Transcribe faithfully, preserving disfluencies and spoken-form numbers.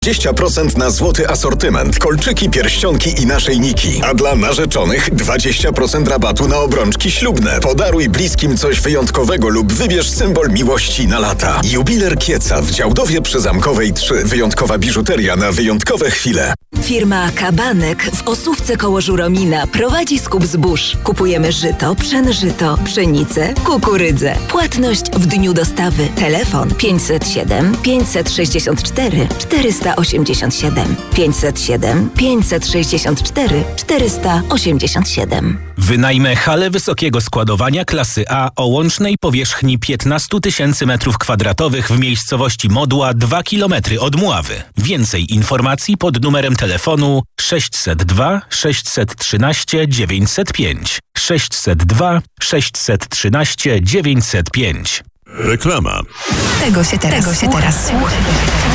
dwadzieścia procent na złoty asortyment, kolczyki, pierścionki i naszyjniki. A dla narzeczonych dwadzieścia procent rabatu na obrączki ślubne. Podaruj bliskim coś wyjątkowego lub wybierz symbol miłości na lata. Jubiler Kieca w Działdowie przy Zamkowej trzy. Wyjątkowa biżuteria na wyjątkowe chwile. Firma Kabanek w Osówce koło Żuromina prowadzi skup zbóż. Kupujemy żyto, pszenżyto, pszenicę, kukurydzę. Płatność w dniu dostawy. Telefon pięćset siedem, pięćset sześćdziesiąt cztery, czterysta osiemdziesiąt siedem. pięćset siedem, pięćset sześćdziesiąt cztery, czterysta osiemdziesiąt siedem. Wynajmę halę wysokiego składowania klasy A o łącznej powierzchni piętnaście tysięcy metrów kwadratowych w miejscowości Modła dwa kilometry od Mławy. Więcej informacji pod numerem telefonu sześćset dwa, sześćset trzynaście, dziewięćset pięć. sześćset dwa, sześćset trzynaście, dziewięćset pięć. Reklama. Tego się teraz, Tego się teraz słucha.